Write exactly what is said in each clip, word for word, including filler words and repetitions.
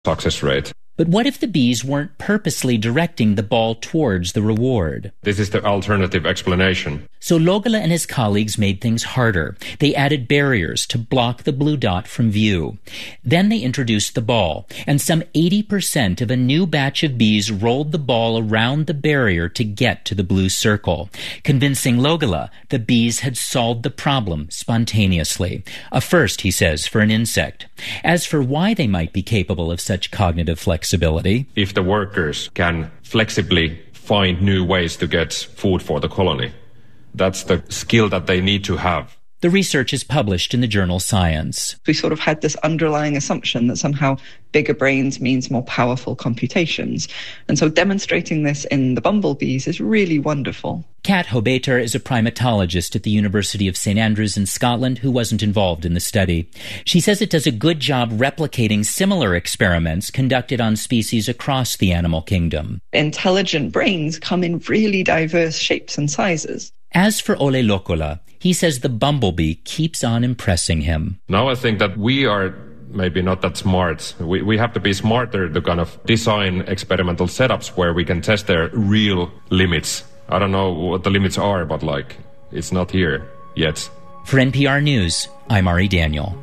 success rate. But what if the bees weren't purposely directing the ball towards the reward? This is the alternative explanation. So Logala and his colleagues made things harder. They added barriers to block the blue dot from view. Then they introduced the ball, and some eighty percent of a new batch of bees rolled the ball around the barrier to get to the blue circle, convincing Logala the bees had solved the problem spontaneously. A first, he says, for an insect. As for why they might be capable of such cognitive flexibility, if the workers can flexibly find new ways to get food for the colony, that's the skill that they need to have. The research is published in the journal Science. We sort of had this underlying assumption that somehow bigger brains means more powerful computations. And so demonstrating this in the bumblebees is really wonderful. Kat Hobeter is a primatologist at the University of Saint Andrews in Scotland who wasn't involved in the study. She says it does a good job replicating similar experiments conducted on species across the animal kingdom. Intelligent brains come in really diverse shapes and sizes. As for Ole Lokola, he says the bumblebee keeps on impressing him. Now I think that we are maybe not that smart. We, we have to be smarter to kind of design experimental setups where we can test their real limits. I don't know what the limits are, but like, it's not here yet. For N P R News, I'm Ari Daniel.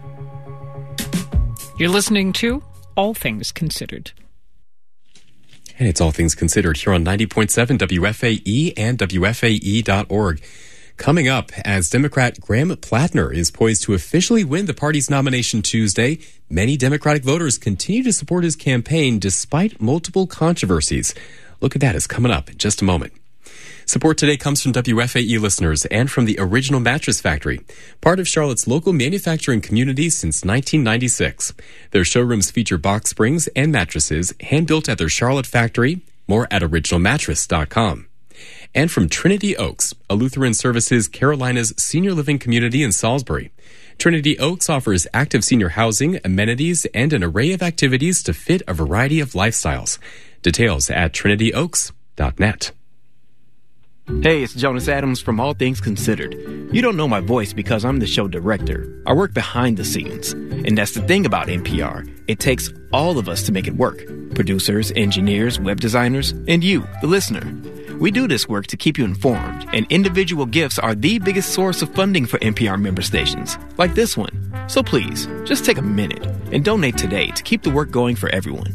You're listening to All Things Considered. And it's All Things Considered here on ninety point seven W F A E and W F A E dot org. Coming up, as Democrat Graham Plattner is poised to officially win the party's nomination Tuesday, many Democratic voters continue to support his campaign despite multiple controversies. Look at that is coming up in just a moment. Support today comes from W F A E listeners and from the Original Mattress Factory, part of Charlotte's local manufacturing community since nineteen ninety-six. Their showrooms feature box springs and mattresses hand-built at their Charlotte factory. More at original mattress dot com. And from Trinity Oaks, a Lutheran Services Carolinas senior living community in Salisbury. Trinity Oaks offers active senior housing, amenities, and an array of activities to fit a variety of lifestyles. Details at trinity oaks dot net. Hey, it's Jonas Adams from All Things Considered. You don't know my voice because I'm the show director. I work behind the scenes. And that's the thing about N P R. It takes all of us to make it work. Producers, engineers, web designers, and you, the listener. We do this work to keep you informed, and individual gifts are the biggest source of funding for N P R member stations, like this one. So please, just take a minute and donate today to keep the work going for everyone.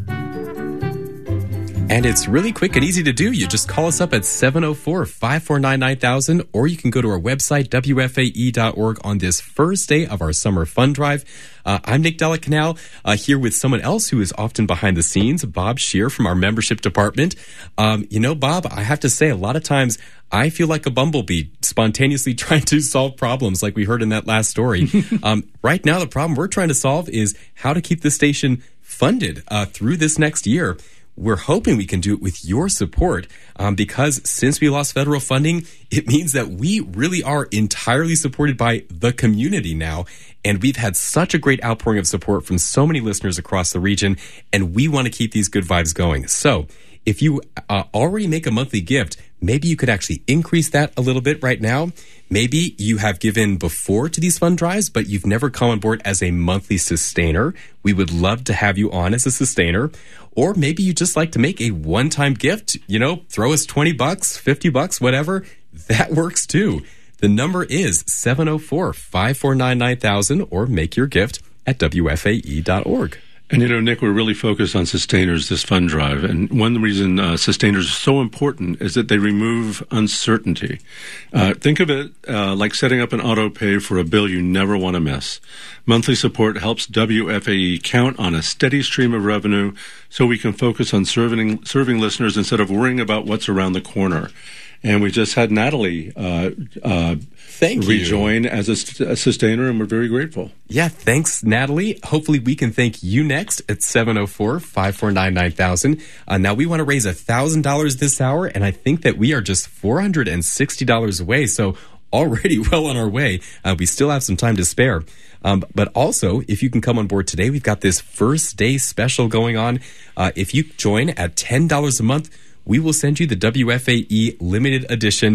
And it's really quick and easy to do. You just call us up at seven oh four, five four nine, nine thousand, or you can go to our website, W F A E dot org, on this first day of our summer fund drive. Uh, I'm Nick Delacanal, uh, here with someone else who is often behind the scenes, Bob Shear from our membership department. Um, you know, Bob, I have to say, a lot of times I feel like a bumblebee spontaneously trying to solve problems like we heard in that last story. um, right now, the problem we're trying to solve is how to keep the station funded uh, through this next year. We're hoping we can do it with your support um, because since we lost federal funding, it means that we really are entirely supported by the community now. And we've had such a great outpouring of support from so many listeners across the region, and we want to keep these good vibes going. So if you uh, already make a monthly gift, maybe you could actually increase that a little bit right now. Maybe you have given before to these fund drives, but you've never come on board as a monthly sustainer. We would love to have you on as a sustainer. Or maybe you just like to make a one-time gift, you know, throw us twenty bucks, fifty bucks, whatever. That works too. The number is seven oh four, five four nine, nine thousand, or make your gift at W F A E dot org. And, you know, Nick, we're really focused on sustainers this fund drive. And one reason uh, sustainers are so important is that they remove uncertainty. Uh, think of it uh, like setting up an auto pay for a bill you never want to miss. Monthly support helps W F A E count on a steady stream of revenue so we can focus on serving, serving listeners instead of worrying about what's around the corner. And we just had Natalie uh, uh, Thank rejoin you. as a, a sustainer, and we're very grateful. Yeah, thanks, Natalie. Hopefully we can thank you next at seven oh four, five four nine, nine thousand. Uh, now, we want to raise one thousand dollars this hour, and I think that we are just four hundred sixty dollars away, so already well on our way. Uh, we still have some time to spare. Um, but also, if you can come on board today, we've got this first day special going on. Uh, if you join at ten dollars a month, we will send you the W F A E limited edition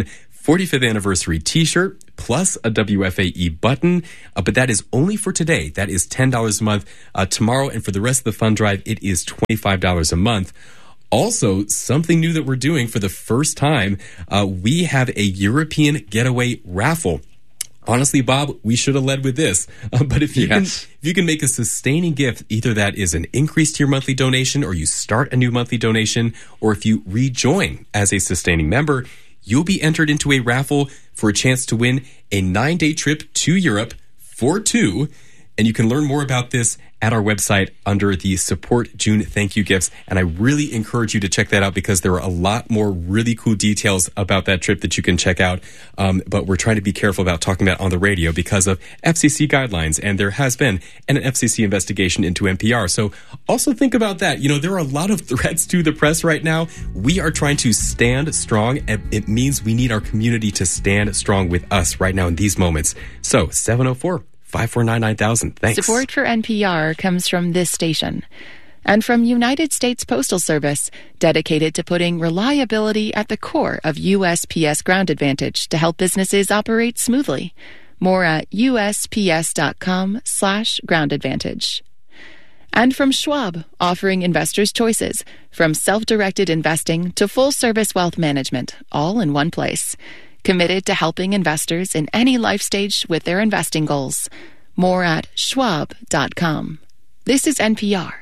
forty-fifth anniversary t-shirt plus a W F A E button. Uh, but that is only for today. That is ten dollars a month. Uh, tomorrow and for the rest of the fund drive, it is twenty-five dollars a month. Also, something new that we're doing for the first time, uh, we have a European getaway raffle. Honestly, Bob, we should have led with this. Uh, but if you yes. can, if you can make a sustaining gift, either that is an increase to your monthly donation, or you start a new monthly donation, or if you rejoin as a sustaining member, you'll be entered into a raffle for a chance to win a nine-day trip to Europe for two. And you can learn more about this at our website under the Support June Thank You Gifts. And I really encourage you to check that out because there are a lot more really cool details about that trip that you can check out. Um, but we're trying to be careful about talking about on the radio because of F C C guidelines. And there has been an F C C investigation into N P R. So also think about that. You know, there are a lot of threats to the press right now. We are trying to stand strong. And it means we need our community to stand strong with us right now in these moments. So seven oh four, five four nine, nine thousand. Thanks. Support for N P R comes from this station and from United States Postal Service, dedicated to putting reliability at the core of U S P S Ground Advantage to help businesses operate smoothly. More at U S P S dot com slash ground advantage. And from Schwab, offering investors choices from self-directed investing to full-service wealth management, all in one place. Committed to helping investors in any life stage with their investing goals. More at schwab dot com. This is N P R.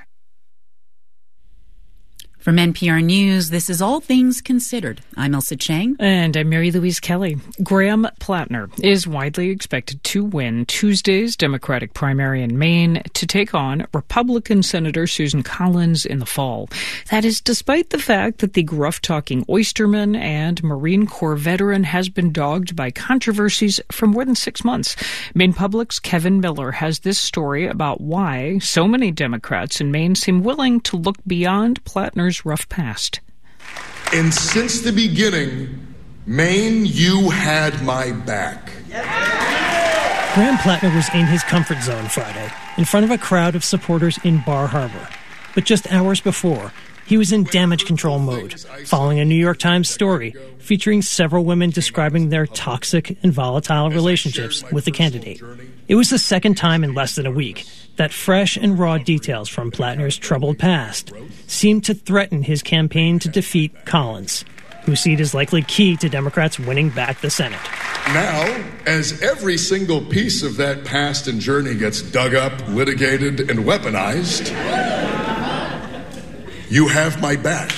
From N P R News, this is All Things Considered. I'm Elsa Chang. And I'm Mary Louise Kelly. Graham Plattner is widely expected to win Tuesday's Democratic primary in Maine to take on Republican Senator Susan Collins in the fall. That is despite the fact that the gruff-talking oysterman and Marine Corps veteran has been dogged by controversies for more than six months. Maine Public's Kevin Miller has this story about why so many Democrats in Maine seem willing to look beyond Plattner's rough past. And since the beginning, Maine, you had my back. Graham Plattner was in his comfort zone Friday, in front of a crowd of supporters in Bar Harbor. But just hours before, he was in damage control mode, following a New York Times story featuring several women describing their toxic and volatile relationships with the candidate. It was the second time in less than a week that fresh and raw details from Plattner's troubled past seemed to threaten his campaign to defeat Collins, whose seat is likely key to Democrats winning back the Senate. Now, as every single piece of that past and journey gets dug up, litigated, and weaponized, you have my back.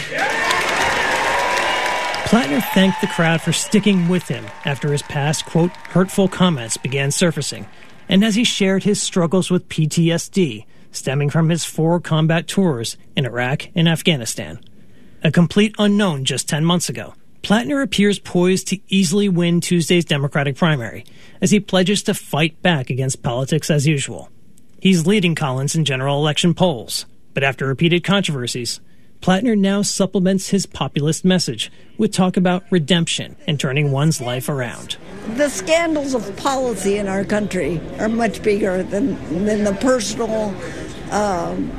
Plattner thanked the crowd for sticking with him after his past, quote, hurtful comments began surfacing, and as he shared his struggles with P T S D stemming from his four combat tours in Iraq and Afghanistan. A complete unknown just ten months ago, Plattner appears poised to easily win Tuesday's Democratic primary as he pledges to fight back against politics as usual. He's leading Collins in general election polls, but after repeated controversies, Plattner now supplements his populist message with talk about redemption and turning one's life around. The scandals of policy in our country are much bigger than, than the personal um,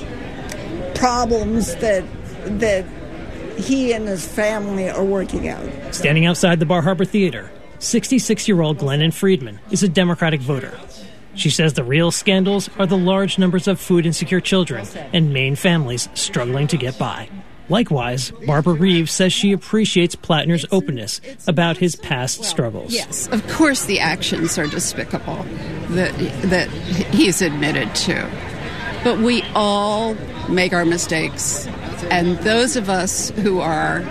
problems that that he and his family are working out. Standing outside the Bar Harbor Theater, sixty-six-year-old Glennon Friedman is a Democratic voter. She says the real scandals are the large numbers of food-insecure children and Maine families struggling to get by. Likewise, Barbara Reeves says she appreciates Plattner's openness about his past struggles. Yes, of course the actions are despicable that that he's admitted to. But we all make our mistakes. And those of us who are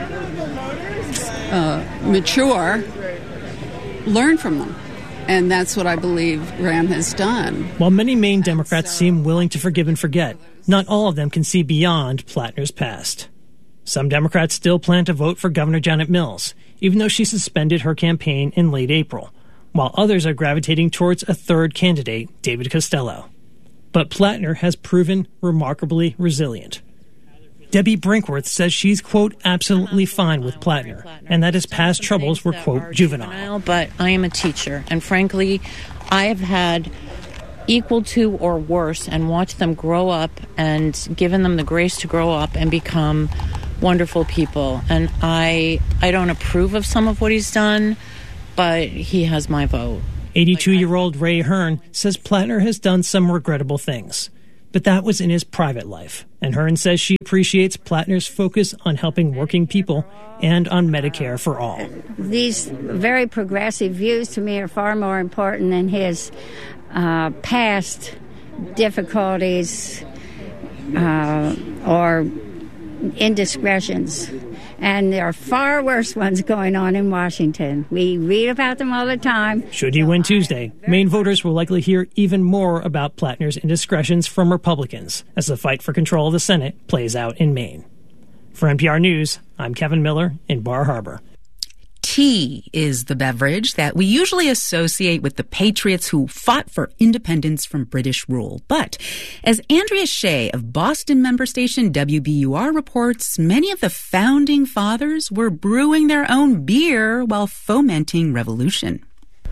uh, mature learn from them. And that's what I believe Graham has done. While many Maine Democrats seem willing to forgive and forget, not all of them can see beyond Plattner's past. Some Democrats still plan to vote for Governor Janet Mills, even though she suspended her campaign in late April, while others are gravitating towards a third candidate, David Costello. But Plattner has proven remarkably resilient. Debbie Brinkworth says she's, quote, absolutely fine with Plattner, and that his past troubles were, quote, juvenile. But I am a teacher, and frankly, I have had equal to or worse and watched them grow up and given them the grace to grow up and become wonderful people. And I I don't approve of some of what he's done, but he has my vote. eighty-two-year-old Ray Hearn says Plattner has done some regrettable things, but that was in his private life. And Hearn says she appreciates Plattner's focus on helping working people and on Medicare for all. These very progressive views to me are far more important than his uh, past difficulties uh, or indiscretions. And there are far worse ones going on in Washington. We read about them all the time. Should he win Tuesday, Maine voters will likely hear even more about Plattner's indiscretions from Republicans as the fight for control of the Senate plays out in Maine. For N P R News, I'm Kevin Miller in Bar Harbor. Tea is the beverage that we usually associate with the patriots who fought for independence from British rule. But as Andrea Shea of Boston member station W B U R reports, many of the founding fathers were brewing their own beer while fomenting revolution.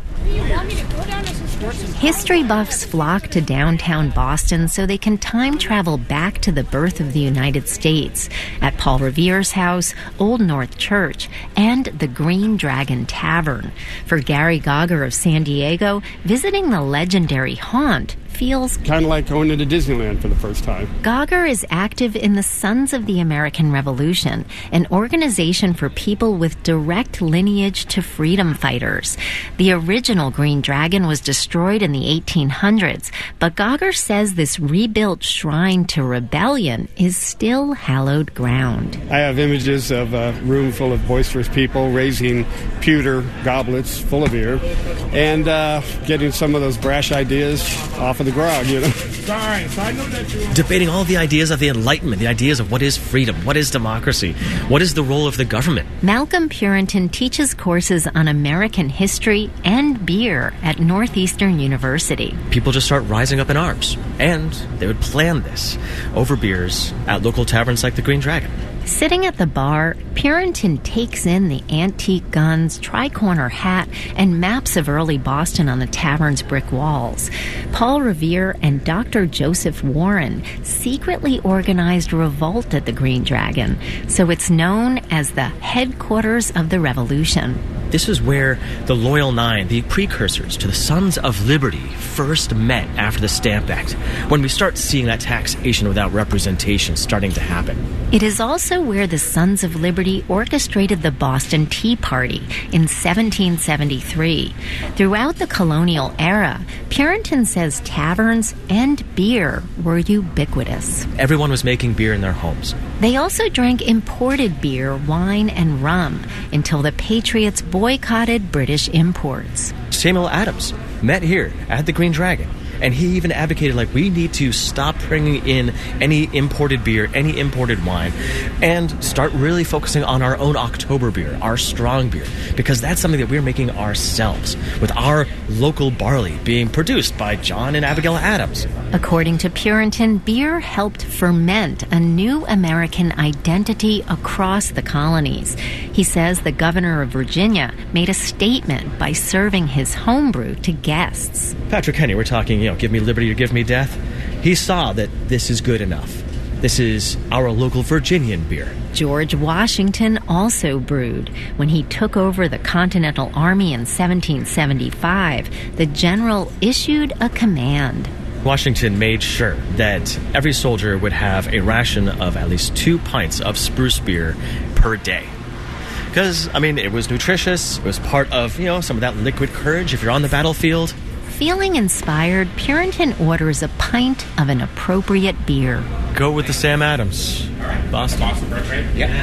History buffs flock to downtown Boston so they can time travel back to the birth of the United States at Paul Revere's house, Old North Church, and the Green Dragon Tavern. For Gary Gauger of San Diego, visiting the legendary haunt feels kind of like going into Disneyland for the first time. Gauger is active in the Sons of the American Revolution, an organization for people with direct lineage to freedom fighters. The original Green Dragon was destroyed in the eighteen hundreds, but Gauger says this rebuilt shrine to rebellion is still hallowed ground. I have images of a room full of boisterous people raising pewter goblets full of beer and uh, getting some of those brash ideas off of the grog, you know. Sorry, so I know that you debating all the ideas of the Enlightenment, the ideas of what is freedom, what is democracy, what is the role of the government. Malcolm Purinton teaches courses on American history and beer at Northeastern University. People just start rising up in arms, and they would plan this over beers at local taverns like the Green Dragon. Sitting at the bar, Purinton takes in the antique guns, tri-corner hat, and maps of early Boston on the tavern's brick walls. Paul Revere and Doctor Joseph Warren secretly organized a revolt at the Green Dragon, so it's known as the headquarters of the Revolution. This is where the Loyal Nine, the precursors to the Sons of Liberty, first met after the Stamp Act, when we start seeing that taxation without representation starting to happen. It is also where the Sons of Liberty orchestrated the Boston Tea Party in seventeen seventy-three. Throughout the colonial era, Purinton says taverns and beer were ubiquitous. Everyone was making beer in their homes. They also drank imported beer, wine, and rum until the Patriots boycotted British imports. Samuel Adams met here at the Green Dragon, and he even advocated, like, we need to stop bringing in any imported beer, any imported wine, and start really focusing on our own October beer, our strong beer, because that's something that we're making ourselves, with our local barley being produced by John and Abigail Adams. According to Purinton, beer helped ferment a new American identity across the colonies. He says the governor of Virginia made a statement by serving his homebrew to guests. Patrick Henry, we're talking, you know, give me liberty or give me death. He saw that this is good enough. This is our local Virginian beer. George Washington also brewed. When he took over the Continental Army in seventeen seventy-five, the general issued a command. Washington made sure that every soldier would have a ration of at least two pints of spruce beer per day. Because, I mean, it was nutritious. It was part of, you know, some of that liquid courage if you're on the battlefield. Feeling inspired, Purinton orders a pint of an appropriate beer. Go with the Sam Adams. Boston. Boston, right? Yeah.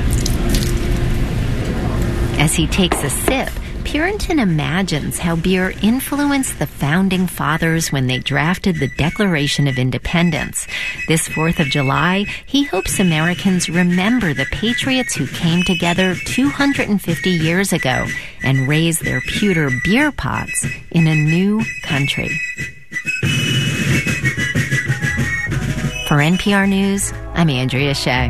As he takes a sip, Purinton imagines how beer influenced the founding fathers when they drafted the Declaration of Independence. This fourth of July, he hopes Americans remember the patriots who came together two hundred fifty years ago and raised their pewter beer pots in a new country. For N P R News, I'm Andrea Shea.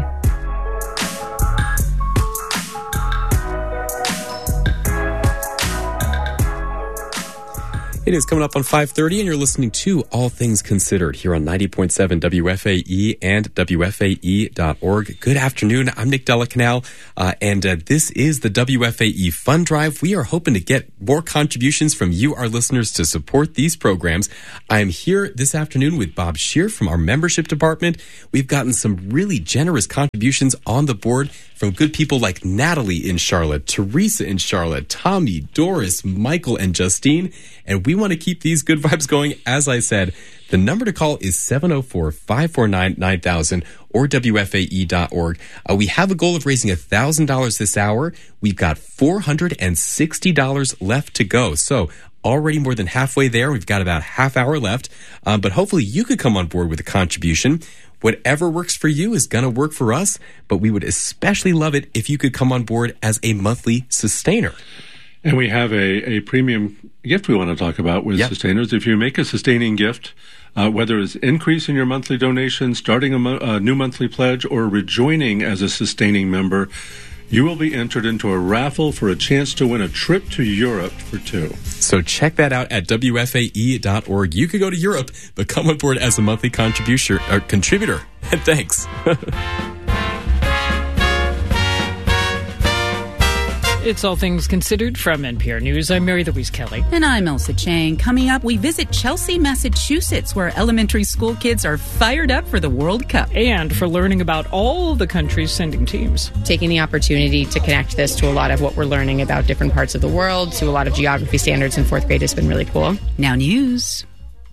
It is coming up on five thirty, and you're listening to All Things Considered here on ninety point seven W F A E and W F A E dot org. Good afternoon. I'm Nick Delacanal, uh, and uh, this is the W F A E Fund Drive. We are hoping to get more contributions from you, our listeners, to support these programs. I am here this afternoon with Bob Scheer from our membership department. We've gotten some really generous contributions on the board from good people like Natalie in Charlotte, Teresa in Charlotte, Tommy, Doris, Michael, and Justine. And we want to keep these good vibes going. As I said, the number to call is seven oh four, five four nine, nine thousand or W F A E dot org. Uh, we have a goal of raising one thousand dollars this hour. We've got four hundred sixty dollars left to go. So already more than halfway there. We've got about a half hour left. Um, but hopefully you could come on board with a contribution. Whatever works for you is going to work for us, but we would especially love it if you could come on board as a monthly sustainer. And we have a, a premium gift we want to talk about with yep. sustainers. If you make a sustaining gift, uh, whether it's increasing your monthly donation, starting a, mo- a new monthly pledge, or rejoining as a sustaining member, you will be entered into a raffle for a chance to win a trip to Europe for two. So check that out at W F A E dot org. You could go to Europe, but come on board as a monthly contributor. Or contributor. Thanks. It's All Things Considered from N P R News. I'm Mary Louise Kelly. And I'm Elsa Chang. Coming up, we visit Chelsea, Massachusetts, where elementary school kids are fired up for the World Cup. And for learning about all the countries sending teams. Taking the opportunity to connect this to a lot of what we're learning about different parts of the world, to a lot of geography standards in fourth grade has been really cool. Now news.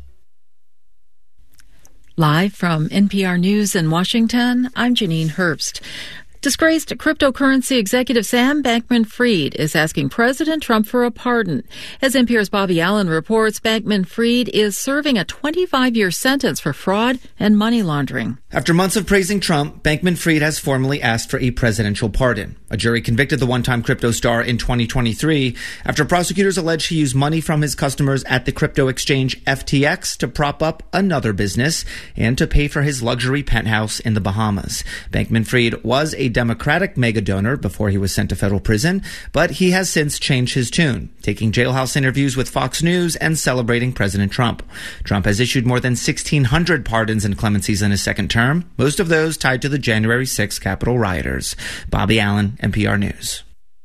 Live from N P R News in Washington, I'm Janine Herbst. Disgraced cryptocurrency executive Sam Bankman-Fried is asking President Trump for a pardon. As N P R's Bobby Allen reports, Bankman-Fried is serving a twenty-five year sentence for fraud and money laundering. After months of praising Trump, Bankman-Fried has formally asked for a presidential pardon. A jury convicted the one-time crypto star in twenty twenty-three after prosecutors alleged he used money from his customers at the crypto exchange F T X to prop up another business and to pay for his luxury penthouse in the Bahamas. Bankman-Fried was a Democratic mega donor before he was sent to federal prison, but he has since changed his tune, taking jailhouse interviews with Fox News and celebrating President Trump. Trump has issued more than sixteen hundred pardons and clemencies in his second term, most of those tied to the January sixth Capitol rioters. Bobby Allen, N P R News.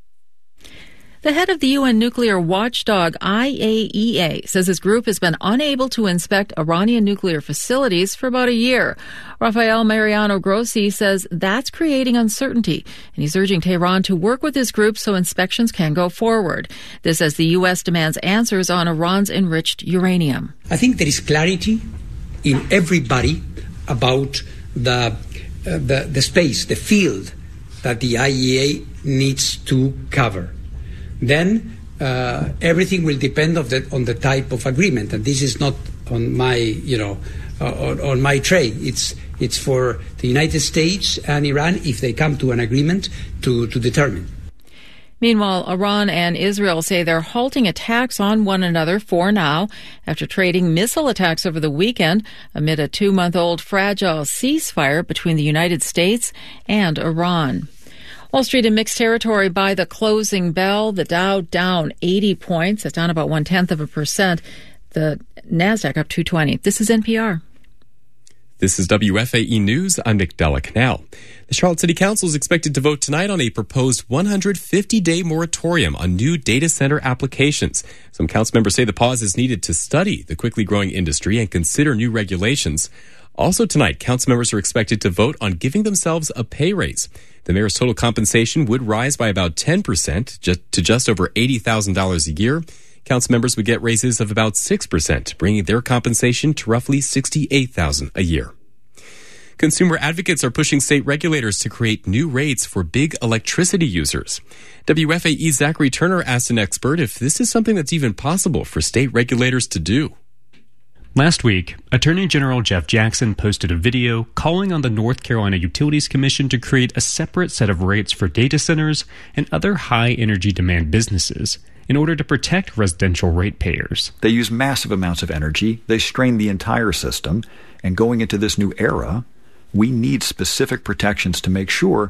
The head of the U N nuclear watchdog I A E A says his group has been unable to inspect Iranian nuclear facilities for about a year. Rafael Mariano Grossi says that's creating uncertainty, and he's urging Tehran to work with his group so inspections can go forward. This as the U S demands answers on Iran's enriched uranium. I think there is clarity in everybody about the, uh, the, the space, the field that the I A E A needs to cover. Then uh, everything will depend of the, on the type of agreement, and this is not on my, you know, uh, on, on my tray. It's it's for the United States and Iran, if they come to an agreement, to, to determine. Meanwhile, Iran and Israel say they're halting attacks on one another for now after trading missile attacks over the weekend amid a two-month-old fragile ceasefire between the United States and Iran. Wall Street in mixed territory by the closing bell. The Dow down eighty points. That's down about one-tenth of a percent. The NASDAQ up two twenty. This is N P R. This is W F A E News. I'm Nick Delacanal. The Charlotte City Council is expected to vote tonight on a proposed one hundred fifty day moratorium on new data center applications. Some council members say the pause is needed to study the quickly growing industry and consider new regulations. Also tonight, council members are expected to vote on giving themselves a pay raise. The mayor's total compensation would rise by about ten percent to just over eighty thousand dollars a year. Council members would get raises of about six percent, bringing their compensation to roughly sixty-eight thousand dollars a year. Consumer advocates are pushing state regulators to create new rates for big electricity users. W F A E's Zachary Turner asked an expert if this is something that's even possible for state regulators to do. Last week, Attorney General Jeff Jackson posted a video calling on the North Carolina Utilities Commission to create a separate set of rates for data centers and other high-energy demand businesses in order to protect residential ratepayers. They use massive amounts of energy. They strain the entire system. And going into this new era, we need specific protections to make sure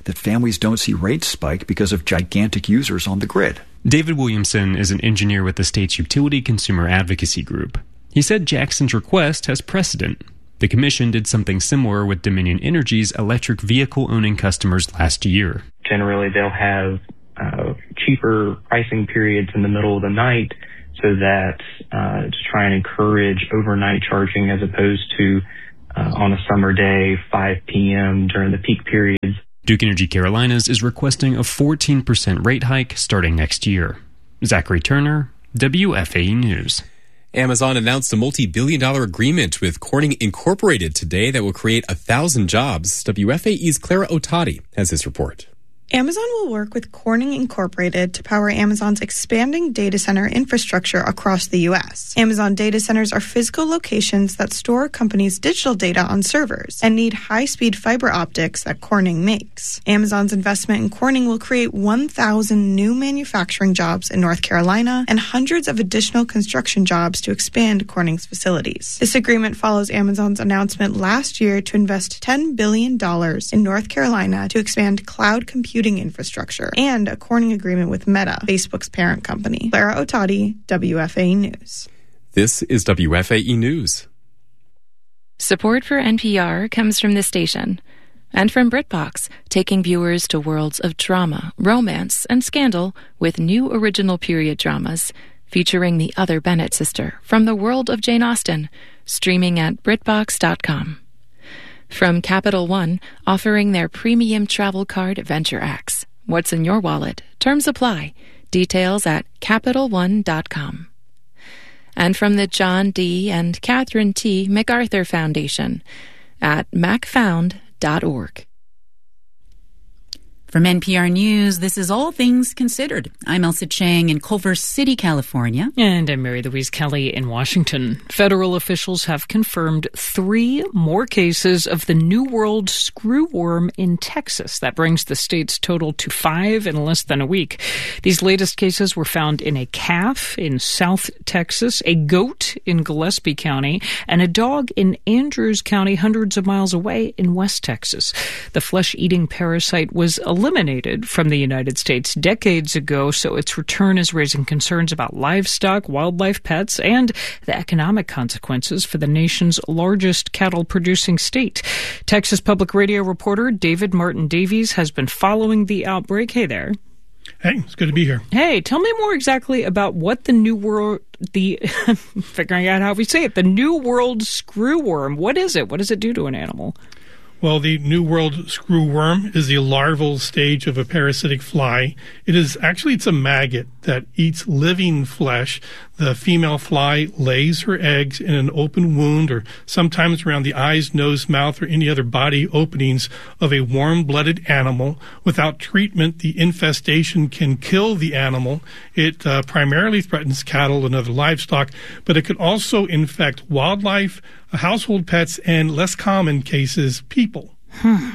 that families don't see rates spike because of gigantic users on the grid. David Williamson is an engineer with the state's Utility Consumer Advocacy Group. He said Jackson's request has precedent. The commission did something similar with Dominion Energy's electric vehicle-owning customers last year. Generally, they'll have uh, cheaper pricing periods in the middle of the night so that uh, to try and encourage overnight charging as opposed to uh, on a summer day, five p.m. during the peak periods. Duke Energy Carolinas is requesting a fourteen percent rate hike starting next year. Zachary Turner, W F A E News. Amazon announced a multi-billion dollar agreement with Corning Incorporated today that will create a thousand jobs. W F A E's Clara Otati has this report. Amazon will work with Corning Incorporated to power Amazon's expanding data center infrastructure across the U S. Amazon data centers are physical locations that store a company's digital data on servers and need high-speed fiber optics that Corning makes. Amazon's investment in Corning will create one thousand new manufacturing jobs in North Carolina and hundreds of additional construction jobs to expand Corning's facilities. This agreement follows Amazon's announcement last year to invest ten billion dollars in North Carolina to expand cloud computing Computing infrastructure and a Corning agreement with Meta, Facebook's parent company. Clara Otati, W F A E News. This is W F A E News. Support for N P R comes from this station and from BritBox, taking viewers to worlds of drama, romance, and scandal with new original period dramas featuring the other Bennett sister from the world of Jane Austen, streaming at BritBox dot com. From Capital One, offering their premium travel card Venture X. What's in your wallet? Terms apply. Details at Capital One dot com. And from the John D. and Catherine T. MacArthur Foundation at mac found dot org. From N P R News, this is All Things Considered. I'm Elsa Chang in Culver City, California. And I'm Mary Louise Kelly in Washington. Federal officials have confirmed three more cases of the New World screwworm in Texas. That brings the state's total to five in less than a week. These latest cases were found in a calf in South Texas, a goat in Gillespie County, and a dog in Andrews County, hundreds of miles away in West Texas. The flesh-eating parasite was eliminated from the United States decades ago, so its return is raising concerns about livestock, wildlife, pets, and the economic consequences for the nation's largest cattle-producing state. Texas Public Radio reporter David Martin Davies has been following the outbreak. Hey there. Hey, it's good to be here. Hey, tell me more exactly about what the New World, the, figuring out how we say it, the New World screwworm. What is it? What does it do to an animal? Well, the New World screwworm is the larval stage of a parasitic fly. It is actually, it's a maggot that eats living flesh. The female fly lays her eggs in an open wound or sometimes around the eyes, nose, mouth, or any other body openings of a warm-blooded animal. Without treatment, the infestation can kill the animal. It uh, primarily threatens cattle and other livestock, but it could also infect wildlife, household pets, and less common cases, people. Hmm.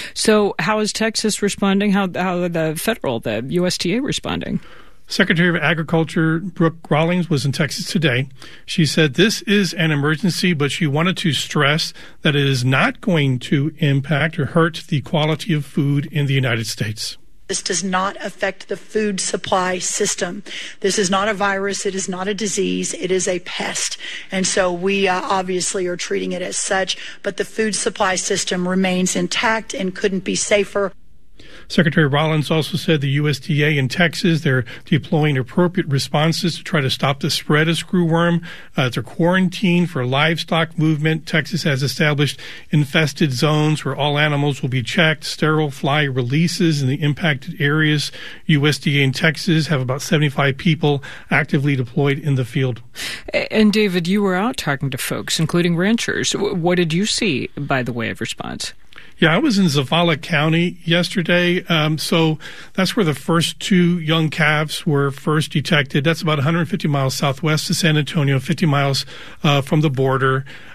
So how is Texas responding? How, how the federal, the U S D A responding? Secretary of Agriculture Brooke Rawlings was in Texas today. She said this is an emergency, but she wanted to stress that it is not going to impact or hurt the quality of food in the United States. This does not affect the food supply system. This is not a virus. It is not a disease. It is a pest. And so we uh, obviously are treating it as such, but the food supply system remains intact and couldn't be safer. Secretary Rollins also said the U S D A in Texas, they're deploying appropriate responses to try to stop the spread of screwworm. Uh, it's a quarantine for livestock movement. Texas has established infested zones where all animals will be checked, sterile fly releases in the impacted areas. U S D A in Texas have about seventy-five people actively deployed in the field. And David, you were out talking to folks, including ranchers. What did you see by the way of response? Yeah, I was in Zavala County yesterday. Um, so that's where the first two young calves were first detected. That's about one hundred fifty miles southwest of San Antonio, fifty miles uh, from the border.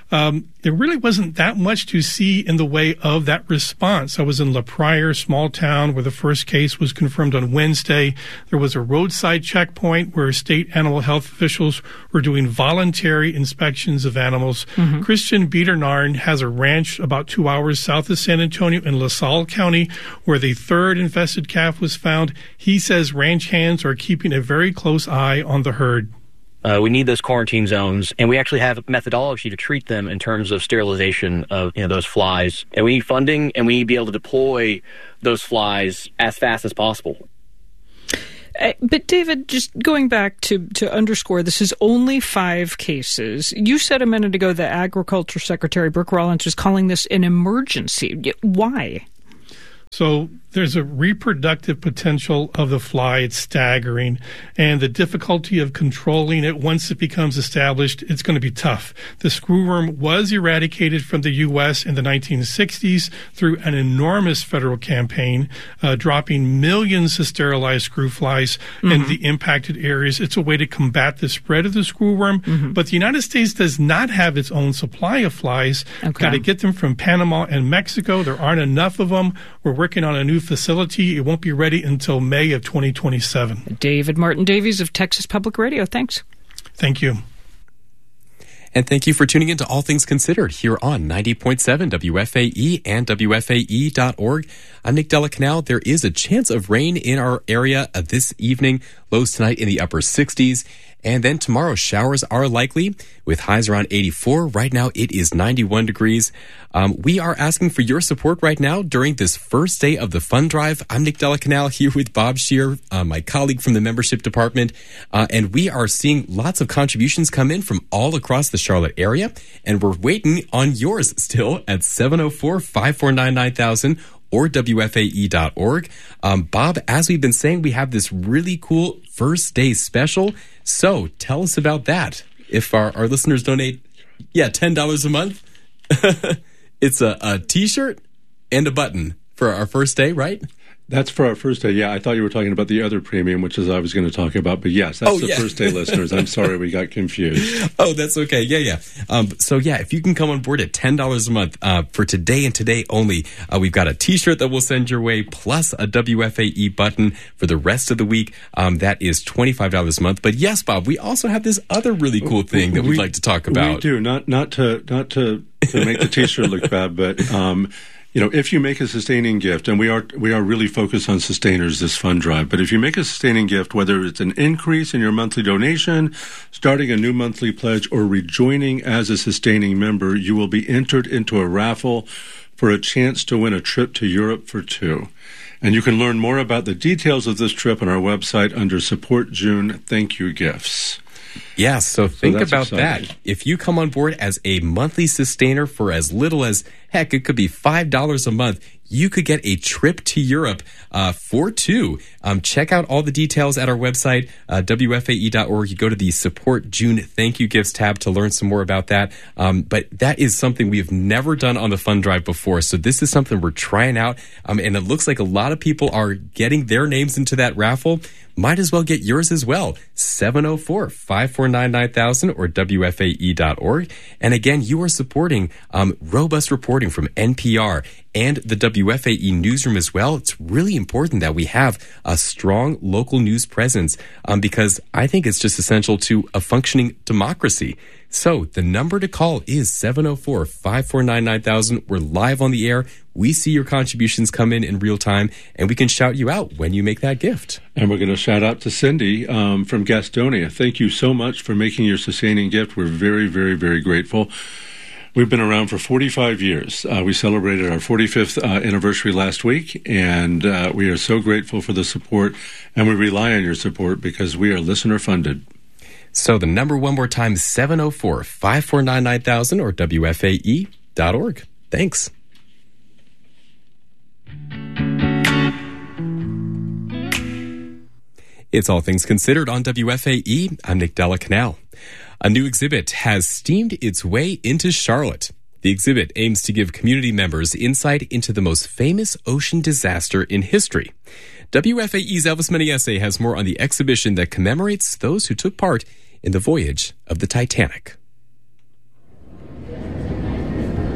um, there really wasn't that much to see in the way of that response. I was in La Pryor, small town, where the first case was confirmed on Wednesday. There was a roadside checkpoint where state animal health officials were doing voluntary inspections of animals. Mm-hmm. Christian Biedernarn has a ranch about two hours south of San Antonio in LaSalle County, where the third infested calf was found. He says ranch hands are keeping a very close eye on the herd. Uh, we need those quarantine zones, and we actually have a methodology to treat them in terms of sterilization of you know those flies. And we need funding, and we need to be able to deploy those flies as fast as possible. Uh, but David, just going back to, to underscore, this is only five cases. You said a minute ago that Agriculture Secretary Brooke Rollins is calling this an emergency. Why? So there's a reproductive potential of the fly. It's staggering. And the difficulty of controlling it once it becomes established, it's going to be tough. The screwworm was eradicated from the U S in the nineteen sixties through an enormous federal campaign, uh, dropping millions of sterilized screw flies mm-hmm. in the impacted areas. It's a way to combat the spread of the screwworm. Mm-hmm. But the United States does not have its own supply of flies. Okay. Got to get them from Panama and Mexico. There aren't enough of them. We're working on a new facility. It won't be ready until May of twenty twenty-seven. David Martin Davies of Texas Public Radio. Thanks. Thank you. And thank you for tuning in to All Things Considered here on ninety point seven W F A E and W F A E dot org. I'm Nick Della Canal. There is a chance of rain in our area this evening. Lows tonight in the upper sixties. And then tomorrow, showers are likely with highs around eighty-four. Right now, it is ninety-one degrees. Um, we are asking for your support right now during this first day of the Fund Drive. I'm Nick Della Canal here with Bob Scheer, uh, my colleague from the membership department. Uh, and we are seeing lots of contributions come in from all across the Charlotte area. And we're waiting on yours still at seven oh four, five four nine, nine thousand. Or W F A E dot org. Um, Bob, as we've been saying, we have this really cool first day special. So tell us about that. If our, our listeners donate, yeah, ten dollars a month, it's a, a T-shirt and a button for our first day, right? That's for our first day. Yeah, I thought you were talking about the other premium, which is I was going to talk about. But yes, that's oh, the yeah. first day listeners. I'm sorry we got confused. Oh, that's okay. Yeah, yeah. Um, so yeah, if you can come on board at ten dollars a month uh, for today and today only, uh, we've got a T-shirt that we'll send your way, plus a W F A E button for the rest of the week. Um, that is twenty-five dollars a month. But yes, Bob, we also have this other really cool thing that we, we'd like to talk about. We do. Not not to not to, to make the T-shirt look bad, but. Um, You know, if you make a sustaining gift, and we are we are really focused on sustainers this fund drive, but if you make a sustaining gift, whether it's an increase in your monthly donation, starting a new monthly pledge, or rejoining as a sustaining member, you will be entered into a raffle for a chance to win a trip to Europe for two. And you can learn more about the details of this trip on our website under Support June Thank You Gifts. Yeah, so think so about exciting. that. If you come on board as a monthly sustainer for as little as, heck, it could be five dollars a month, you could get a trip to Europe uh, for two. Um, check out all the details at our website, uh, W F A E dot org. You go to the Support June Thank You Gifts tab to learn some more about that. Um, but that is something we've never done on the Fund Drive before. So this is something we're trying out. Um, and it looks like a lot of people are getting their names into that raffle. Might as well get yours as well. seven oh four, five four nine, nine thousand or W F A E dot org. And again, you are supporting um, robust reporting from N P R and the W F A E newsroom as well. It's really important that we have a strong local news presence um, because I think it's just essential to a functioning democracy. So the number to call is seven oh four, five four nine, nine thousand. We're live on the air. We see your contributions come in in real time, and we can shout you out when you make that gift. And we're going to shout out to Cindy um, from Gastonia. Thank you so much for making your sustaining gift. We're very, very, very grateful. We've been around for forty-five years. Uh, we celebrated our forty-fifth uh, anniversary last week, and uh, we are so grateful for the support, and we rely on your support because we are listener-funded. So the number one more time, seven oh four, five four nine, nine thousand or W F A E dot org. Thanks. It's All Things Considered on W F A E. I'm Nick Della Canal. A new exhibit has steamed its way into Charlotte. The exhibit aims to give community members insight into the most famous ocean disaster in history. W F A E's Elvis Meneyese has more on the exhibition that commemorates those who took part in the voyage of the Titanic.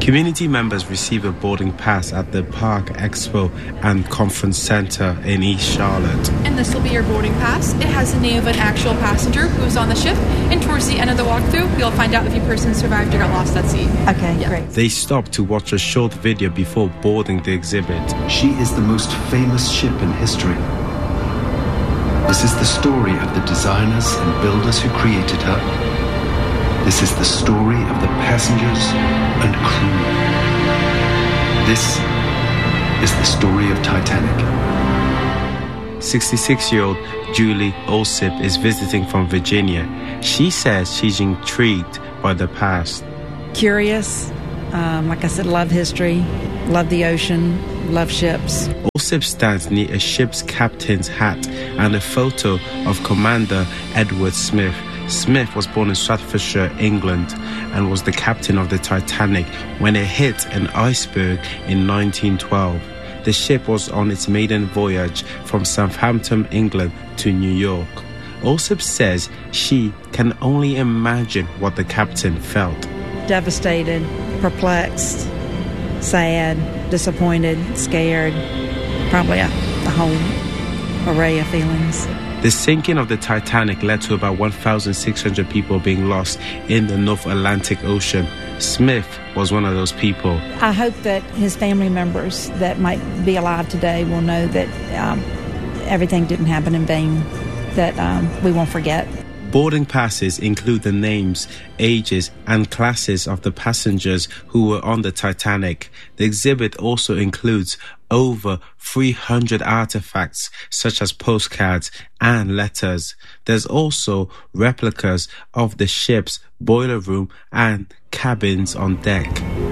Community members receive a boarding pass at the Park Expo and Conference Center in East Charlotte. And this will be your boarding pass. It has the name of an actual passenger who was on the ship. And towards the end of the walkthrough, you'll find out if your person survived or got lost at sea. Okay, yeah. Great. They stop to watch a short video before boarding the exhibit. She is the most famous ship in history. This is the story of the designers and builders who created her. This is the story of the passengers and crew. This is the story of Titanic. sixty-six-year-old Julie Alsip is visiting from Virginia. She says she's intrigued by the past. Curious. Um, like I said, love history, love the ocean, love ships. Alsip stands near a ship's captain's hat and a photo of Commander Edward Smith. Smith was born in Staffordshire, England, and was the captain of the Titanic when it hit an iceberg in nineteen twelve. The ship was on its maiden voyage from Southampton, England to New York. Alsip says she can only imagine what the captain felt. Devastated, perplexed, sad, disappointed, scared, probably a, a whole array of feelings. The sinking of the Titanic led to about one thousand six hundred people being lost in the North Atlantic Ocean. Smith was one of those people. I hope that his family members that might be alive today will know that um, everything didn't happen in vain, that um, we won't forget. Boarding passes include the names, ages, and classes of the passengers who were on the Titanic. The exhibit also includes over three hundred artifacts, such as postcards and letters. There's also replicas of the ship's boiler room and cabins on deck.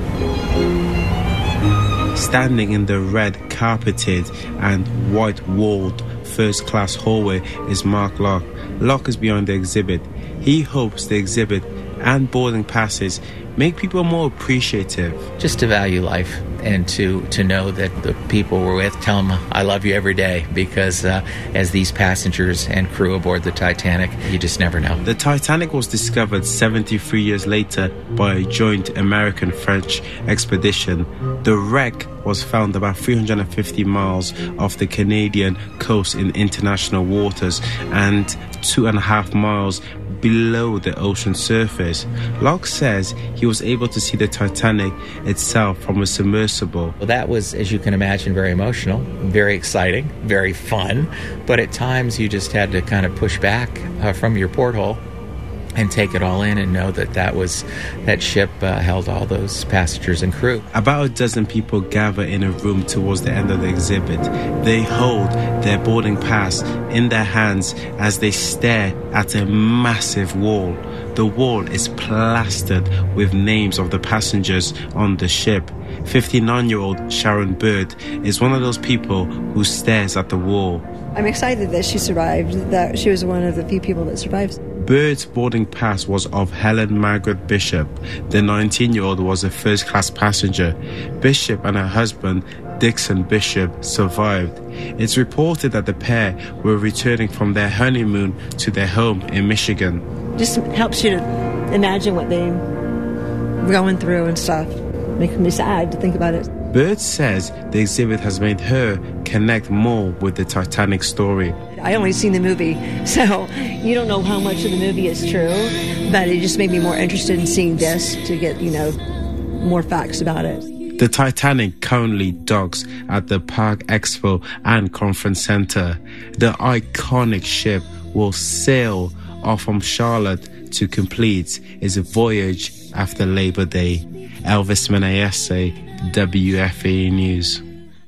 Standing in the red carpeted and white-walled first-class hallway is Mark Locke. Locke is behind the exhibit. He hopes the exhibit and boarding passes make people more appreciative. Just to value life and to, to know that the people we're with, tell them I love you every day, because uh, as these passengers and crew aboard the Titanic, you just never know. The Titanic was discovered seventy-three years later by a joint American-French expedition. The wreck was found about three hundred fifty miles off the Canadian coast in international waters and two and a half miles below the ocean surface. Locke says he was able to see the Titanic itself from a submersible. Well, that was, as you can imagine, very emotional, very exciting, very fun, but at times you just had to kind of push back uh, from your porthole and take it all in and know that that was that ship uh, held all those passengers and crew. About a dozen people gather in a room towards the end of the exhibit. They hold their boarding pass in their hands as they stare at a massive wall. The wall is plastered with names of the passengers on the ship. fifty-nine-year-old Sharon Bird is one of those people who stares at the wall. I'm excited that she survived, that she was one of the few people that survived. Bird's boarding pass was of Helen Margaret Bishop. The nineteen-year-old was a first-class passenger. Bishop and her husband, Dixon Bishop, survived. It's reported that the pair were returning from their honeymoon to their home in Michigan. Just helps you to imagine what they were going through and stuff. Makes me sad to think about it. Bird says the exhibit has made her connect more with the Titanic story. I only seen the movie, so you don't know how much of the movie is true, but it just made me more interested in seeing this to get, you know, more facts about it. The Titanic currently docks at the Park Expo and Conference Center. The iconic ship will sail off from Charlotte to complete its voyage after Labor Day. Elvis Menayese, W F A E News.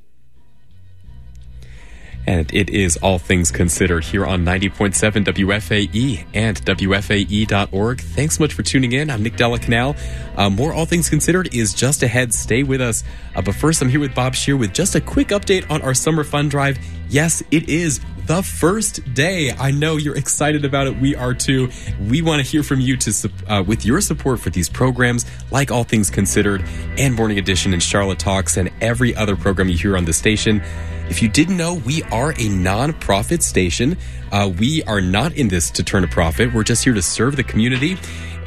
And it is All Things Considered here on ninety point seven W F A E and W F A E dot org. Thanks so much for tuning in. I'm Nick Della Canal. Uh, more All Things Considered is just ahead. Stay with us. Uh, but first, I'm here with Bob Scheer with just a quick update on our Summer Fun Drive. Yes, it is the first day. I know you're excited about it. We are too. We want to hear from you to uh, with your support for these programs like All Things Considered and Morning Edition and Charlotte Talks and every other program you hear on the station. If you didn't know, we are a non-profit station. Uh, we are not in this to turn a profit. We're just here to serve the community.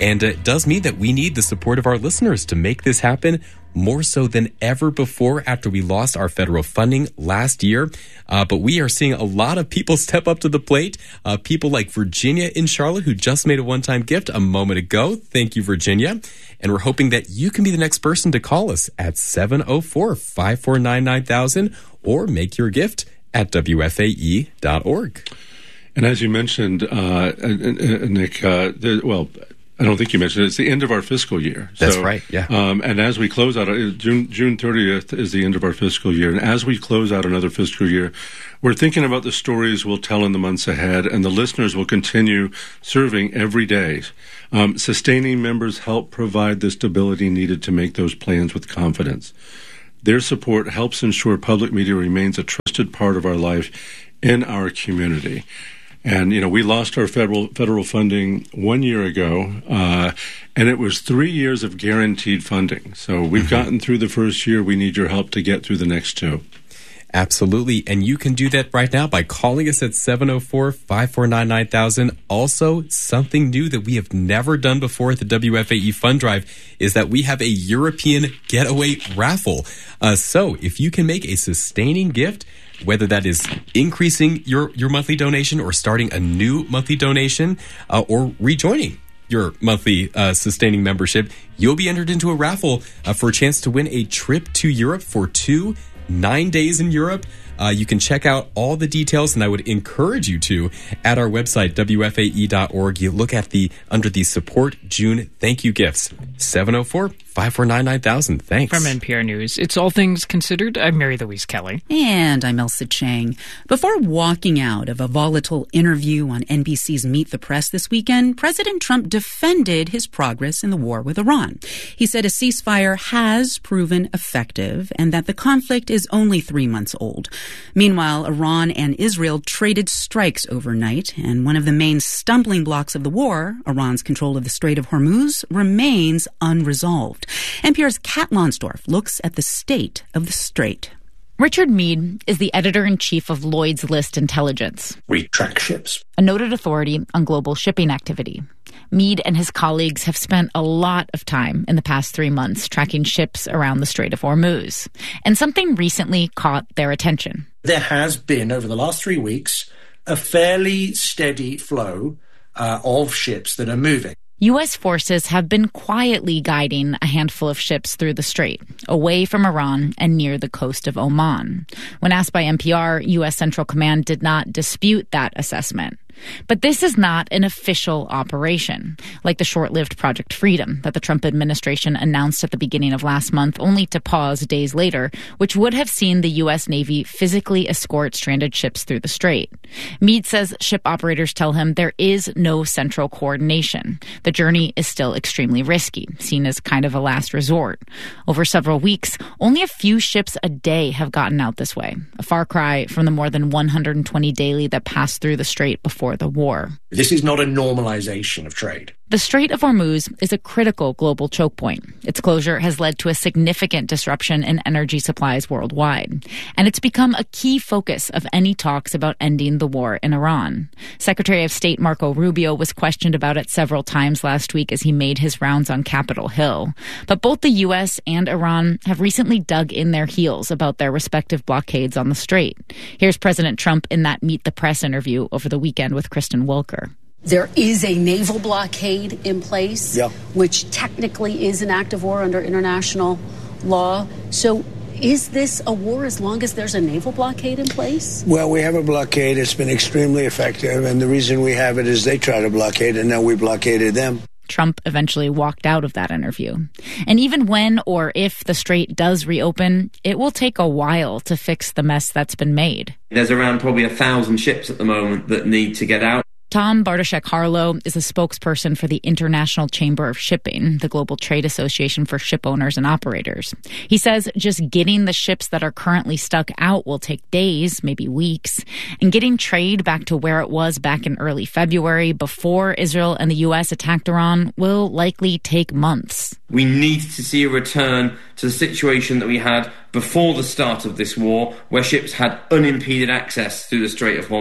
And it does mean that we need the support of our listeners to make this happen, more so than ever before after we lost our federal funding last year. Uh, but we are seeing a lot of people step up to the plate. Uh, people like Virginia in Charlotte, who just made a one-time gift a moment ago. Thank you, Virginia. And we're hoping that you can be the next person to call us at seven oh four, five four nine, nine thousand or make your gift at W F A E dot org. And as you mentioned, uh, Nick, uh, the, well, I don't think you mentioned it. It's the end of our fiscal year. That's so, right, yeah. Um, and as we close out, June, June thirtieth is the end of our fiscal year. And as we close out another fiscal year, we're thinking about the stories we'll tell in the months ahead, and the listeners will continue serving every day. Um, sustaining members help provide the stability needed to make those plans with confidence. Their support helps ensure public media remains a trusted part of our life in our community. And, you know, we lost our federal federal funding one year ago, uh, and it was three years of guaranteed funding. So we've mm-hmm. gotten through the first year. We need your help to get through the next two. Absolutely. And you can do that right now by calling us at seven oh four, five four nine, nine thousand. Also, something new that we have never done before at the W F A E Fund Drive is that we have a European getaway raffle. Uh, so if you can make a sustaining gift, whether that is increasing your, your monthly donation or starting a new monthly donation uh, or rejoining your monthly uh, sustaining membership, you'll be entered into a raffle uh, for a chance to win a trip to Europe for two nine days in Europe. Uh, you can check out all the details, and I would encourage you to at our website, W F A E dot org. You look at the under the Support June Thank You Gifts, seven oh four, five four nine, nine thousand. Thanks. From N P R News, it's All Things Considered. I'm Mary Louise Kelly. And I'm Elsa Chang. Before walking out of a volatile interview on N B C's Meet the Press this weekend, President Trump defended his progress in the war with Iran. He said a ceasefire has proven effective and that the conflict is only three months old. Meanwhile, Iran and Israel traded strikes overnight, and one of the main stumbling blocks of the war, Iran's control of the Strait of Hormuz, remains unresolved. N P R's Kat Lonsdorf looks at the state of the strait. Richard Meade is the editor-in-chief of Lloyd's List Intelligence. We track ships. A noted authority on global shipping activity. Meade and his colleagues have spent a lot of time in the past three months tracking ships around the Strait of Hormuz. And something recently caught their attention. There has been, over the last three weeks, a fairly steady flow uh, of ships that are moving. U S forces have been quietly guiding a handful of ships through the strait, away from Iran and near the coast of Oman. When asked by N P R, U S Central Command did not dispute that assessment. But this is not an official operation, like the short-lived Project Freedom that the Trump administration announced at the beginning of last month, only to pause days later, which would have seen the U S Navy physically escort stranded ships through the strait. Meade says ship operators tell him there is no central coordination. The journey is still extremely risky, seen as kind of a last resort. Over several weeks, only a few ships a day have gotten out this way, a far cry from the more than one hundred twenty daily that passed through the strait before the war. This is not a normalization of trade. The Strait of Hormuz is a critical global choke point. Its closure has led to a significant disruption in energy supplies worldwide, and it's become a key focus of any talks about ending the war in Iran. Secretary of State Marco Rubio was questioned about it several times last week as he made his rounds on Capitol Hill. But both the U S and Iran have recently dug in their heels about their respective blockades on the strait. Here's President Trump in that Meet the Press interview over the weekend with Kristen Wilker. There is a naval blockade in place, yeah. which technically is an act of war under international law. So is this a war as long as there's a naval blockade in place? Well, we have a blockade. It's been extremely effective. And the reason we have it is they try to blockade, and now we blockaded them. Trump eventually walked out of that interview. And even when or if the strait does reopen, it will take a while to fix the mess that's been made. There's around probably a thousand ships at the moment that need to get out. Tom Bartoszek-Harlow is a spokesperson for the International Chamber of Shipping, the global trade association for ship owners and operators. He says just getting the ships that are currently stuck out will take days, maybe weeks, and getting trade back to where it was back in early February before Israel and the U S attacked Iran will likely take months. We need to see a return to the situation that we had before the start of this war, where ships had unimpeded access through the Strait of Hormuz.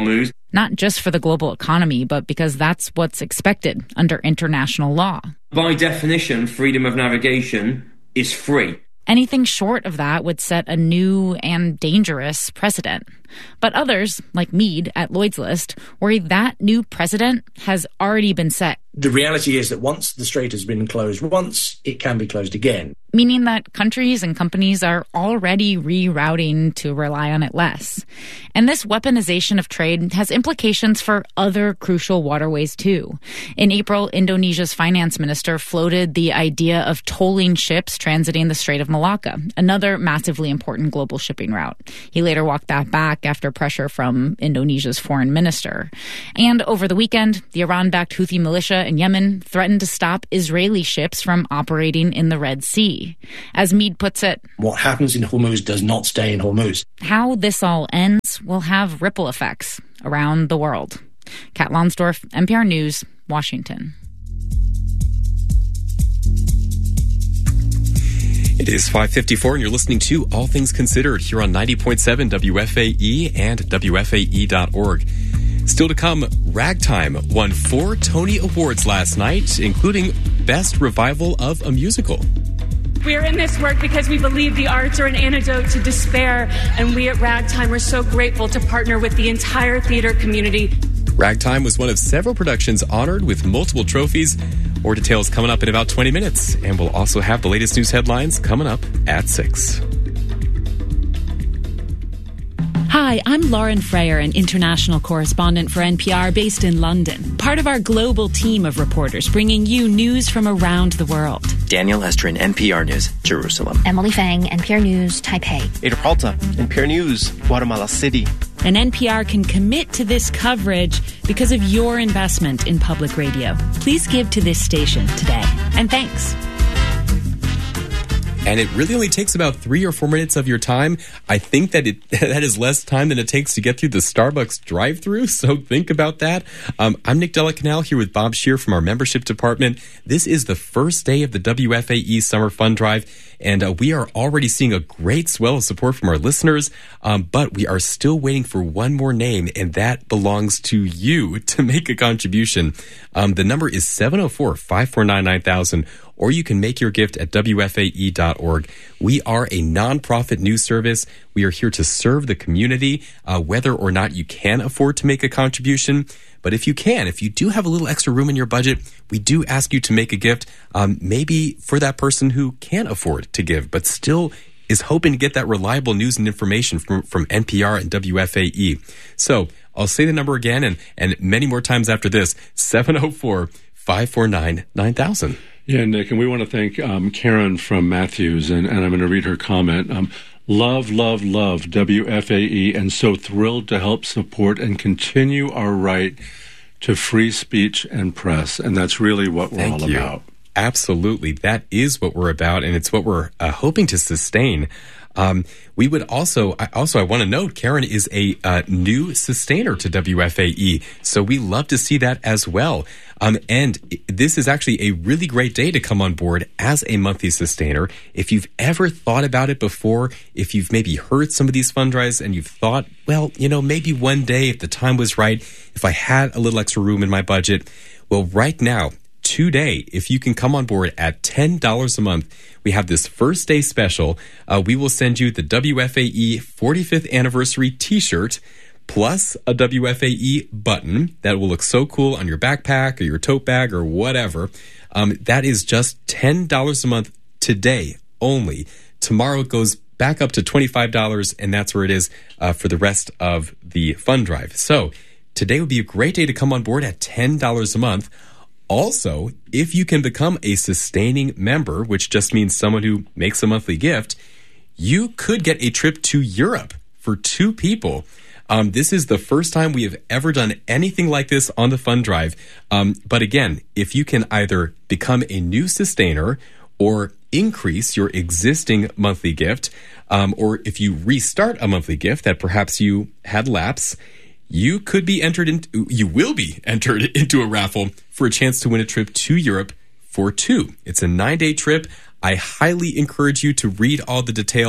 not just for the global economy, but because that's what's expected under international law. By definition, freedom of navigation is free. Anything short of that would set a new and dangerous precedent. But others, like Mead at Lloyd's List, worry that new precedent has already been set. The reality is that once the strait has been closed once, it can be closed again. Meaning that countries and companies are already rerouting to rely on it less. And this weaponization of trade has implications for other crucial waterways too. In April, Indonesia's finance minister floated the idea of tolling ships transiting the Strait of Malacca, another massively important global shipping route. He later walked that back after pressure from Indonesia's foreign minister. And over the weekend, the Iran-backed Houthi militia in Yemen threatened to stop Israeli ships from operating in the Red Sea. As Mead puts it, what happens in Hormuz does not stay in Hormuz. How this all ends will have ripple effects around the world. Kat Lonsdorf, N P R News, Washington. It is five fifty-four, and you're listening to All Things Considered here on ninety point seven W F A E and W F A E dot org. Still to come, Ragtime won four Tony Awards last night, including Best Revival of a Musical. We are in this work because we believe the arts are an antidote to despair, and we at Ragtime are so grateful to partner with the entire theater community. Ragtime was one of several productions honored with multiple trophies. More details coming up in about twenty minutes, and we'll also have the latest news headlines coming up at six. Hi, I'm Lauren Freyer, an international correspondent for N P R based in London, part of our global team of reporters bringing you news from around the world. Daniel Estrin, N P R News, Jerusalem. Emily Fang, N P R News, Taipei. Ada Peralta, N P R News, Guatemala City. And N P R can commit to this coverage because of your investment in public radio. Please give to this station today. And thanks. And it really only takes about three or four minutes of your time. I think that it that is less time than it takes to get through the Starbucks drive-thru, so think about that. Um, I'm Nick Della Canal here with Bob Shear from our membership department. This is the first day of the W F A E Summer Fund Drive, and uh, we are already seeing a great swell of support from our listeners, um, but we are still waiting for one more name, and that belongs to you to make a contribution. Um, the number is seven oh four, five four nine, nine thousand, or you can make your gift at W F A E dot org. We are a nonprofit news service. We are here to serve the community, uh, whether or not you can afford to make a contribution. But if you can, if you do have a little extra room in your budget, we do ask you to make a gift, um, maybe for that person who can't afford to give, but still is hoping to get that reliable news and information from, from N P R and W F A E. So I'll say the number again and, and many more times after this, seven oh four, five four nine, nine thousand. Yeah, Nick, and we want to thank um, Karen from Matthews, and, and I'm going to read her comment. Um, love, love, love W F A E, and so thrilled to help support and continue our right to free speech and press, and that's really what we're Thank all you. about. Absolutely. That is what we're about, and it's what we're uh, hoping to sustain. Um, we would also, I, also, I want to note, Karen is a uh, new sustainer to W F A E, so we love to see that as well. Um, and this is actually a really great day to come on board as a monthly sustainer. If you've ever thought about it before, if you've maybe heard some of these fund drives and you've thought, well, you know, maybe one day if the time was right, if I had a little extra room in my budget, well, right now, today, if you can come on board at ten dollars a month, we have this first day special. Uh, we will send you the W F A E forty-fifth anniversary t-shirt plus a W F A E button that will look so cool on your backpack or your tote bag or whatever. Um, that is just ten dollars a month today only. Tomorrow it goes back up to twenty-five dollars, and that's where it is uh, for the rest of the fund drive. So today would be a great day to come on board at ten dollars a month. Also, if you can become a sustaining member, which just means someone who makes a monthly gift, you could get a trip to Europe for two people. Um, this is the first time we have ever done anything like this on the fund drive. Um, but again, if you can either become a new sustainer or increase your existing monthly gift, um, or if you restart a monthly gift that perhaps you had lapse, you could be entered into, you will be entered into a raffle for a chance to win a trip to Europe for two. It's a nine-day trip. I highly encourage you to read all the details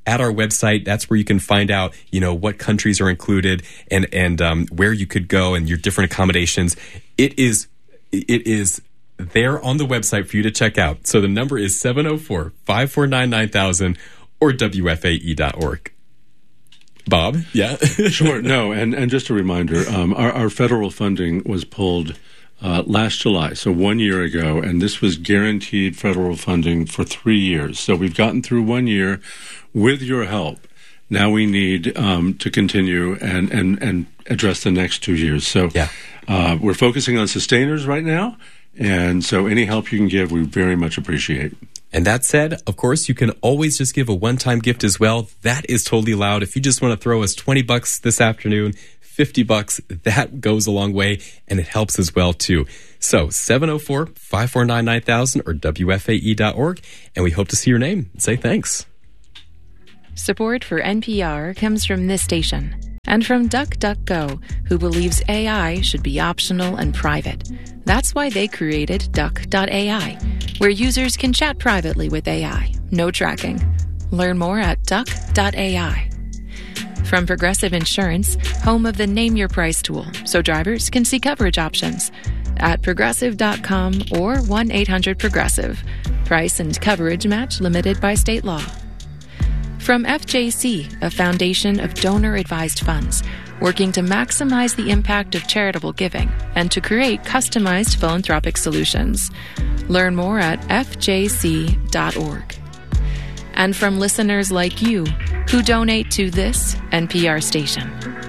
at our website. That's where you can find out, you know, what countries are included and, and um, where you could go and your different accommodations. It is, it is there on the website for you to check out. So the number is seven oh four, five four nine, nine thousand or W F A E dot org. Bob, yeah? Sure, no, and, and just a reminder, um, our, our federal funding was pulled uh, last July, so one year ago, and this was guaranteed federal funding for three years. So we've gotten through one year with your help. Now we need um, to continue and, and, and address the next two years. So yeah. uh, we're focusing on sustainers right now, and so any help you can give, we very much appreciate. And that said, of course, you can always just give a one-time gift as well. That is totally allowed. If you just want to throw us twenty bucks this afternoon, fifty bucks, that goes a long way, and it helps as well, too. So seven oh four, five four nine, nine thousand or W F A E dot org, and we hope to see your name and say thanks. Support for N P R comes from this station and from DuckDuckGo, who believes A I should be optional and private. That's why they created Duck dot A I, where users can chat privately with A I. No tracking. Learn more at Duck dot A I. From Progressive Insurance, home of the Name Your Price tool, so drivers can see coverage options. At progressive dot com or one eight hundred progressive. Price and coverage match limited by state law. From F J C, a foundation of donor-advised funds, working to maximize the impact of charitable giving and to create customized philanthropic solutions. Learn more at F J C dot org. And from listeners like you who donate to this N P R station.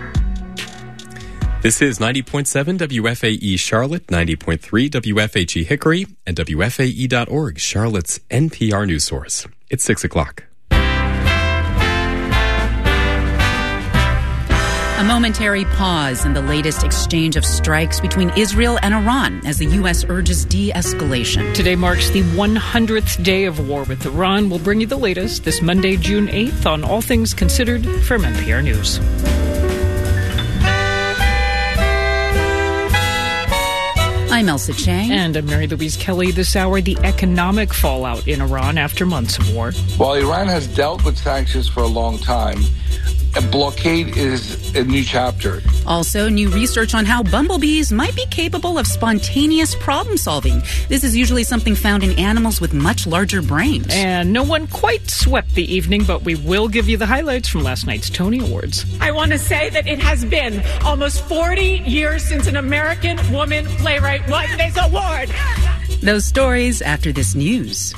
This is ninety point seven W F A E Charlotte, ninety point three W F H E Hickory, and W F A E dot org, Charlotte's N P R news source. It's six o'clock. A momentary pause in the latest exchange of strikes between Israel and Iran as the U S urges de-escalation. Today marks the one hundredth day of war with Iran. We'll bring you the latest this Monday, June eighth on All Things Considered from N P R News. I'm Elsa Chang. And I'm Mary Louise Kelly. This hour, the economic fallout in Iran after months of war. While Iran has dealt with sanctions for a long time, a blockade is a new chapter. Also, new research on how bumblebees might be capable of spontaneous problem solving. This is usually something found in animals with much larger brains. And no one quite swept the evening, but we will give you the highlights from last night's Tony Awards. I want to say that it has been almost forty years since an American woman playwright won this award. Those stories after this news.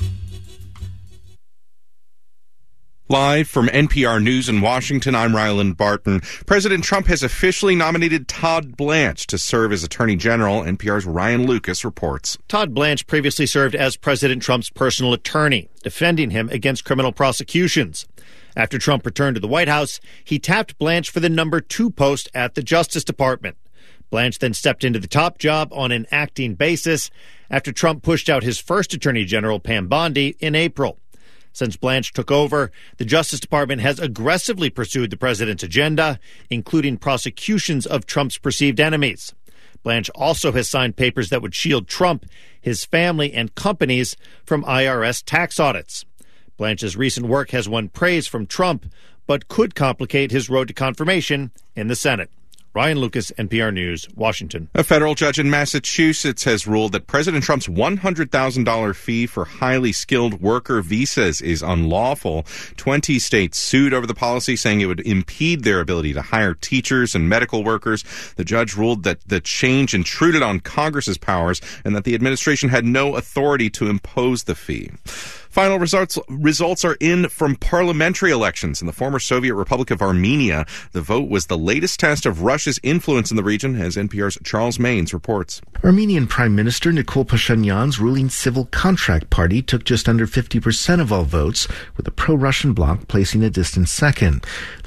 Live from N P R News in Washington, I'm Ryland Barton. President Trump has officially nominated Todd Blanche to serve as Attorney General. N P R's Ryan Lucas reports. Todd Blanche previously served as President Trump's personal attorney, defending him against criminal prosecutions. After Trump returned to the White House, he tapped Blanche for the number two post at the Justice Department. Blanche then stepped into the top job on an acting basis after Trump pushed out his first Attorney General, Pam Bondi, in April. Since Blanche took over, the Justice Department has aggressively pursued the president's agenda, including prosecutions of Trump's perceived enemies. Blanche also has signed papers that would shield Trump, his family, and companies from I R S tax audits. Blanche's recent work has won praise from Trump, but could complicate his road to confirmation in the Senate. Ryan Lucas, N P R News, Washington. A federal judge in Massachusetts has ruled that President Trump's one hundred thousand dollars fee for highly skilled worker visas is unlawful. twenty states sued over the policy, saying it would impede their ability to hire teachers and medical workers. The judge ruled that the change intruded on Congress's powers and that the administration had no authority to impose the fee. Final results results are in from parliamentary elections in the former Soviet Republic of Armenia. The vote was the latest test of Russia's influence in the region, as N P R's Charles Maines reports. Armenian Prime Minister Nikol Pashinyan's ruling Civil Contract Party took just under fifty percent of all votes, with the pro-Russian bloc placing a distant second. The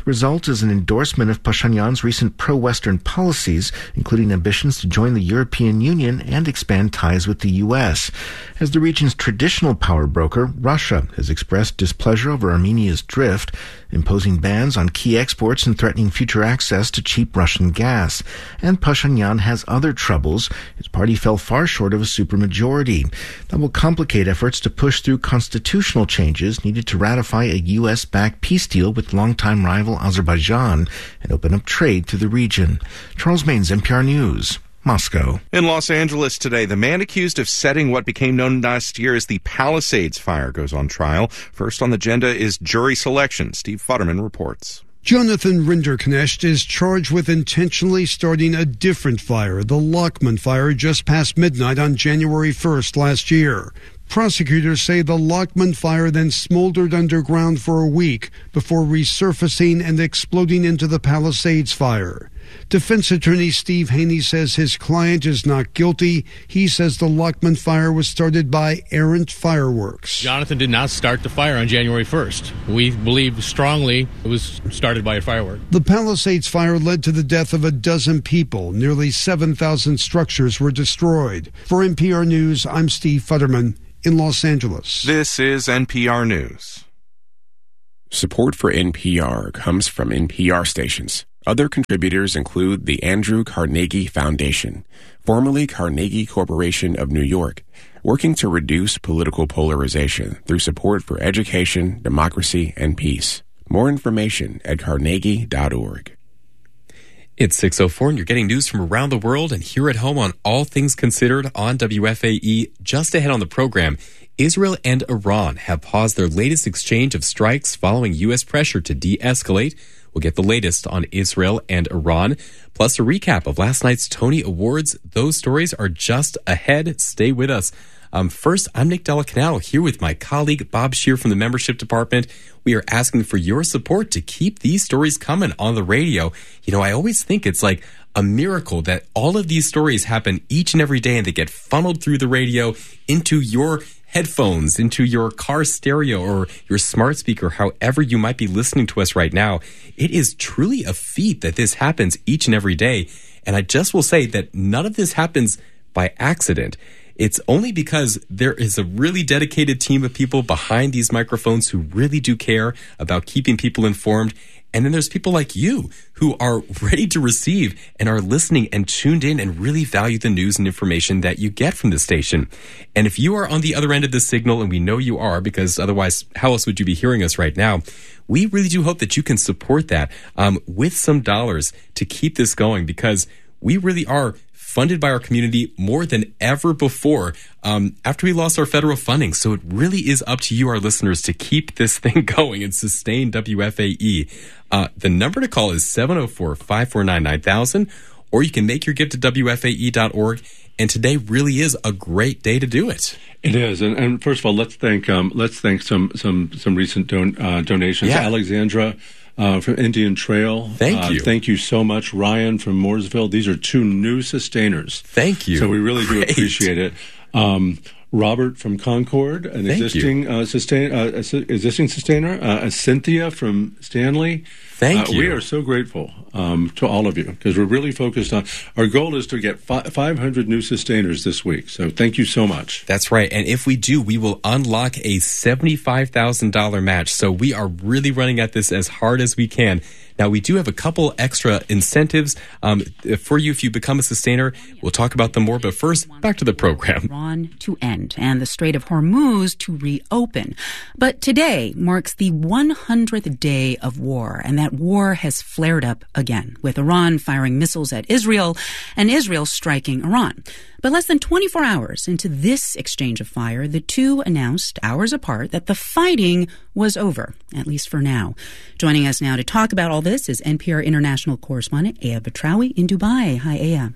result is an endorsement of Pashinyan's recent pro-Western policies, including ambitions to join the European Union and expand ties with the U S. As the region's traditional power broker, Russia has expressed displeasure over Armenia's drift, imposing bans on key exports and threatening future access to cheap Russian gas. And Pashinyan has other troubles. His party fell far short of a supermajority. That will complicate efforts to push through constitutional changes needed to ratify a U S-backed peace deal with longtime rival Azerbaijan and open up trade to the region. Charles Maines, N P R News, Moscow. In Los Angeles today, the man accused of setting what became known last year as the Palisades fire goes on trial. First on the agenda is jury selection. Steve Futterman reports. Jonathan Rinderknecht is charged with intentionally starting a different fire, the Lockman fire, just past midnight on January first last year. Prosecutors say the Lockman fire then smoldered underground for a week before resurfacing and exploding into the Palisades fire. Defense attorney Steve Haney says his client is not guilty. He says the Lockman fire was started by errant fireworks. Jonathan did not start the fire on January first. We believe strongly it was started by a firework. The Palisades fire led to the death of a dozen people. Nearly seven thousand structures were destroyed. For N P R News, I'm Steve Futterman in Los Angeles. This is N P R News. Support for N P R comes from N P R stations. Other contributors include the Andrew Carnegie Foundation, formerly Carnegie Corporation of New York, working to reduce political polarization through support for education, democracy, and peace. More information at carnegie dot org. It's six oh four and you're getting news from around the world and here at home on All Things Considered on W F A E. Just ahead on the program, Israel and Iran have paused their latest exchange of strikes following U S pressure to de-escalate. We'll get the latest on Israel and Iran, plus a recap of last night's Tony Awards. Those stories are just ahead. Stay with us. Um, first, I'm Nick Della Canal here with my colleague Bob Shear from the membership department. We are asking for your support to keep these stories coming on the radio. You know, I always think it's like a miracle that all of these stories happen each and every day and they get funneled through the radio into your headphones, into your car stereo or your smart speaker, however you might be listening to us right now. It is truly a feat that this happens each and every day. And I just will say that none of this happens by accident. It's only because there is a really dedicated team of people behind these microphones who really do care about keeping people informed. And then there's people like you who are ready to receive and are listening and tuned in and really value the news and information that you get from the station. And if you are on the other end of the signal, and we know you are, because otherwise, how else would you be hearing us right now? We really do hope that you can support that um, with some dollars to keep this going, because we really are funded by our community more than ever before um, after we lost our federal funding. So it really is up to you, our listeners, to keep this thing going and sustain W F A E. Uh, the number to call is seven oh four, five four nine, nine thousand, or you can make your gift at W F A E dot org. And today really is a great day to do it. It is, and, and first of all, let's thank um, let's thank some some some recent don- uh, donations. Yeah. Alexandra uh, from Indian Trail. Thank uh, you. Thank you so much, Ryan from Mooresville. These are two new sustainers. Thank you. So we really Great. do appreciate it. Um, Robert from Concord, an Thank existing uh, sustain uh, existing sustainer. Uh, Cynthia from Stanley. Thank uh, you. We are so grateful um, to all of you, because we're really focused on, our goal is to get fi- five hundred new sustainers this week. So thank you so much. That's right. And if we do, we will unlock a seventy-five thousand dollars match. So we are really running at this as hard as we can. Now, we do have a couple extra incentives um, for you if you become a sustainer. We'll talk about them more. But first, back to the program. Iran to end and the Strait of Hormuz to reopen. But today marks the one hundredth day of war, and that war has flared up again, with Iran firing missiles at Israel and Israel striking Iran. But less than twenty-four hours into this exchange of fire, the two announced, hours apart, that the fighting was over, at least for now. Joining us now to talk about all this is N P R international correspondent Aya Batrawi in Dubai. Hi, Aya.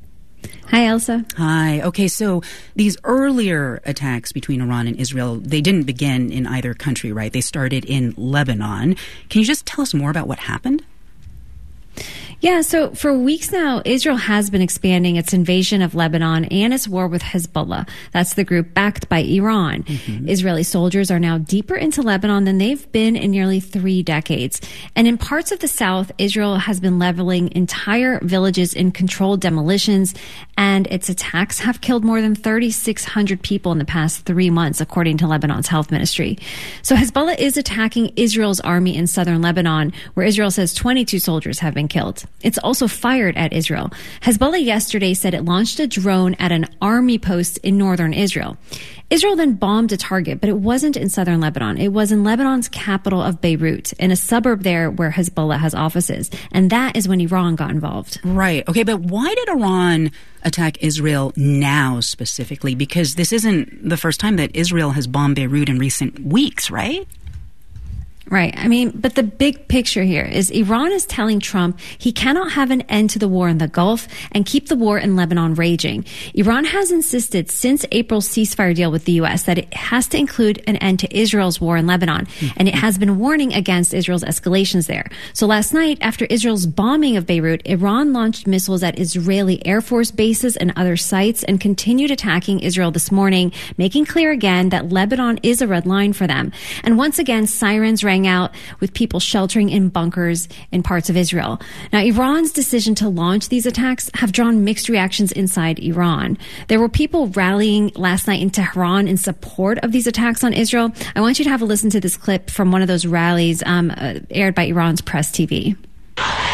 Hi, Elsa. Hi. Okay, so these earlier attacks between Iran and Israel, they didn't begin in either country, right? They started in Lebanon. Can you just tell us more about what happened? Yeah, so for weeks now, Israel has been expanding its invasion of Lebanon and its war with Hezbollah. That's the group backed by Iran. Mm-hmm. Israeli soldiers are now deeper into Lebanon than they've been in nearly three decades. And in parts of the south, Israel has been leveling entire villages in controlled demolitions, and its attacks have killed more than thirty-six hundred people in the past three months, according to Lebanon's health ministry. So Hezbollah is attacking Israel's army in southern Lebanon, where Israel says twenty-two soldiers have been killed. It's also fired at Israel. Hezbollah yesterday said it launched a drone at an army post in northern Israel. Israel then bombed a target, but it wasn't in southern Lebanon. It was in Lebanon's capital of Beirut, in a suburb there where Hezbollah has offices. And that is when Iran got involved. Right. Okay, but why did Iran attack Israel now specifically? Because this isn't the first time that Israel has bombed Beirut in recent weeks, right? Right. I mean, but the big picture here is Iran is telling Trump he cannot have an end to the war in the Gulf and keep the war in Lebanon raging. Iran has insisted since April's ceasefire deal with the U S that it has to include an end to Israel's war in Lebanon, and it has been warning against Israel's escalations there. So last night, after Israel's bombing of Beirut, Iran launched missiles at Israeli Air Force bases and other sites and continued attacking Israel this morning, making clear again that Lebanon is a red line for them. And once again, sirens rang out with people sheltering in bunkers in parts of Israel. Now, Iran's decision to launch these attacks have drawn mixed reactions inside Iran. There were people rallying last night in Tehran in support of these attacks on Israel. I want you to have a listen to this clip from one of those rallies um, uh, aired by Iran's Press T V.